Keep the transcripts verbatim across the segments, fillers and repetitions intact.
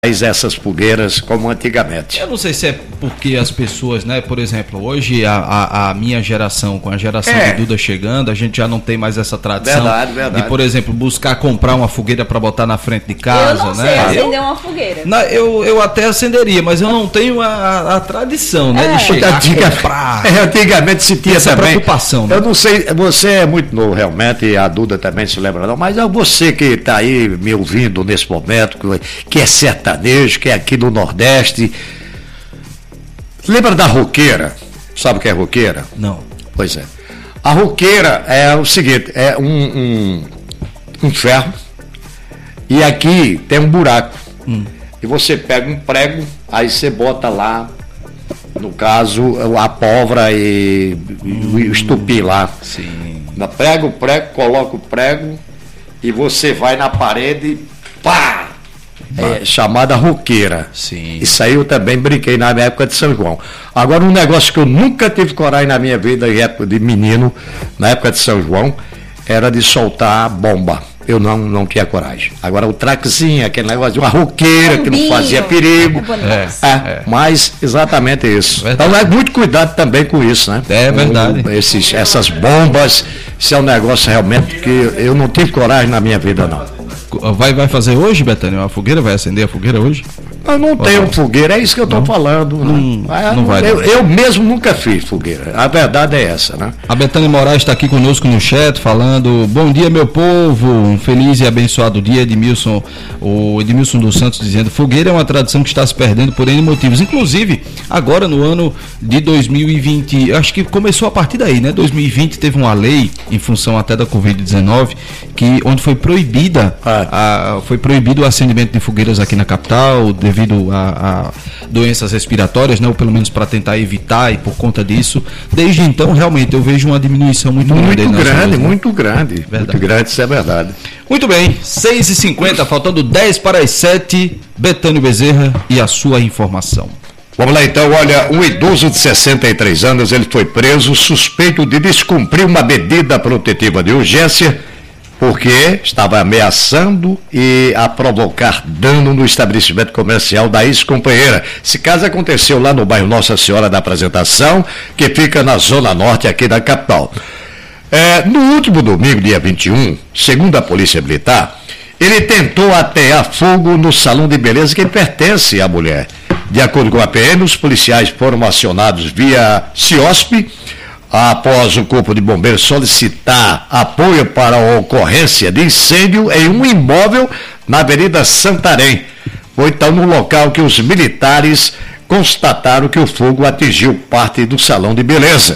essas fogueiras como antigamente. Eu não sei se é porque as pessoas, né, por exemplo, hoje a, a, a minha geração, com a geração é. de Duda chegando, a gente já não tem mais essa tradição verdade, verdade. de, por exemplo, buscar comprar uma fogueira para botar na frente de casa. Eu não sei né? acender eu, uma fogueira. Na, eu, eu até acenderia, mas eu não tenho a, a, a tradição, né, é. de chegar Antiga, a comprar. É, antigamente se tinha essa também. preocupação. Né? Eu não sei, você é muito novo realmente, e a Duda também se lembra não, mas é você que está aí me ouvindo nesse momento, que é sertanejo, que é aqui no Nordeste. Lembra da roqueira? Sabe o que é roqueira? Não. Pois é. A roqueira é o seguinte, é um, um, um ferro e aqui tem um buraco. Hum. E você pega um prego, aí você bota lá, no caso, a pólvora e, hum. e o estupi lá. Sim. Prega o prego, coloca o prego e você vai na parede, pá! É, chamada roqueira. Sim. Isso aí eu também brinquei na minha época de São João. Agora, um negócio que eu nunca tive coragem na minha vida, em época de menino, na época de São João, era de soltar bomba. Eu não, não tinha coragem. Agora, o traquezinho, aquele negócio de uma roqueira que não fazia perigo. É, é, é. Mas exatamente isso. Verdade. Então, é muito cuidado também com isso, né? É verdade. Esses, essas bombas, isso é um negócio realmente que eu não tive coragem na minha vida, não. Vai, vai fazer hoje, Betânia, uma fogueira? Vai acender a fogueira hoje? Eu não tenho fogueira, é isso que eu estou falando. Não, né? não vai. Eu, eu mesmo nunca fiz fogueira. A verdade é essa, né? A Betânia Moraes está aqui conosco no chat, falando: bom dia, meu povo, um feliz e abençoado dia. Edmilson, o Edmilson dos Santos dizendo: fogueira é uma tradição que está se perdendo por N motivos. Inclusive, agora no ano de dois mil e vinte, acho que começou a partir daí, né? dois mil e vinte teve uma lei, em função até da covid dezenove, que, onde foi proibida, ah. a, foi proibido o acendimento de fogueiras aqui na capital, devido a, a doenças respiratórias, né? Ou pelo menos para tentar evitar, e por conta disso, desde então, realmente, eu vejo uma diminuição muito, muito grande. Muito grande, ruas, né? muito grande. Verdade. Muito grande, isso é verdade. Muito bem, seis e cinquenta, faltando dez para as sete, Betânio Bezerra e a sua informação. Vamos lá então, olha, um idoso de sessenta e três anos, ele foi preso suspeito de descumprir uma medida protetiva de urgência, porque estava ameaçando e a provocar dano no estabelecimento comercial da ex-companheira. Esse caso aconteceu lá no bairro Nossa Senhora da Apresentação, que fica na zona norte aqui da capital. É, no último domingo, dia vinte e um, segundo a Polícia Militar, ele tentou atear fogo no salão de beleza que pertence à mulher. De acordo com a P M, os policiais foram acionados via CIOSP, após o Corpo de Bombeiros solicitar apoio para a ocorrência de incêndio em um imóvel na Avenida Santarém. Foi então no local que os militares constataram que o fogo atingiu parte do salão de beleza.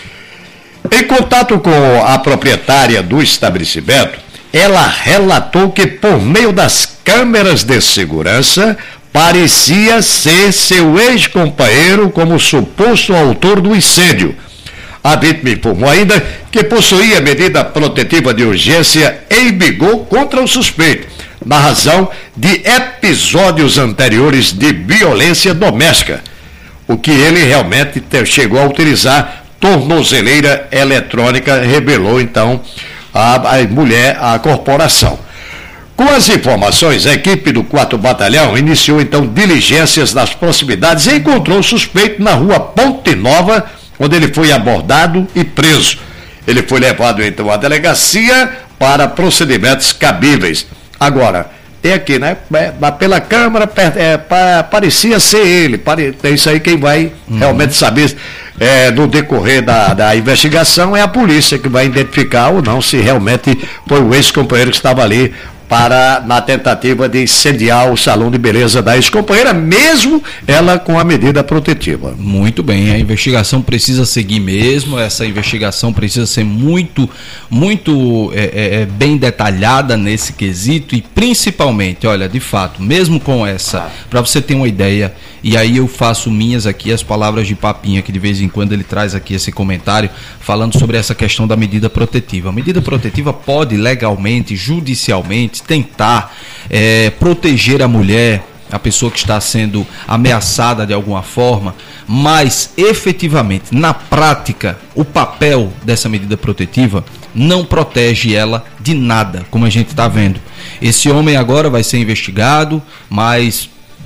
Em contato com a proprietária do estabelecimento, ela relatou que, por meio das câmeras de segurança, parecia ser seu ex-companheiro como suposto autor do incêndio. A vítima informou ainda que possuía medida protetiva de urgência em vigor contra o suspeito, na razão de episódios anteriores de violência doméstica, o que ele realmente chegou a utilizar tornozeleira eletrônica, revelou então a, a mulher, a corporação. Com as informações, a equipe do quarto Batalhão iniciou então diligências nas proximidades e encontrou o suspeito na rua Ponte Nova, onde ele foi abordado e preso. Ele foi levado então à delegacia para procedimentos cabíveis. Agora, tem aqui, né? Pela câmera, é, parecia ser ele. É isso aí quem vai uhum. realmente saber é, no decorrer da, da investigação é a polícia que vai identificar ou não se realmente foi o ex-companheiro que estava ali para, na tentativa de incendiar o salão de beleza da ex-companheira, mesmo ela com a medida protetiva. Muito bem, a investigação precisa seguir mesmo, essa investigação precisa ser muito, muito é, é, bem detalhada nesse quesito e principalmente, olha, de fato, mesmo com essa, para você ter uma ideia, e aí eu faço minhas aqui as palavras de Papinha, que de vez em quando ele traz aqui esse comentário, falando sobre essa questão da medida protetiva. A medida protetiva pode legalmente, judicialmente, tentar é, proteger a mulher, a pessoa que está sendo ameaçada de alguma forma, mas efetivamente, na prática, o papel dessa medida protetiva não protege ela de nada, como a gente está vendo. Esse homem agora vai ser investigado, mas